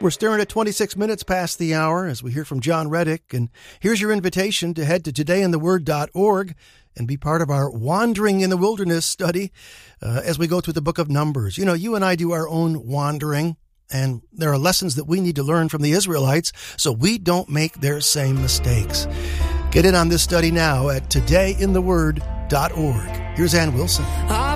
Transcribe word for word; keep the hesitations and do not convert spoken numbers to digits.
We're staring at twenty-six minutes past the hour as we hear from John Reddick. And here's your invitation to head to today in the word dot org and be part of our Wandering in the Wilderness study uh, as we go through the book of Numbers. You know, you and I do our own wandering, and there are lessons that we need to learn from the Israelites so we don't make their same mistakes. Get in on this study now at today in the word dot org. Here's Ann Wilson.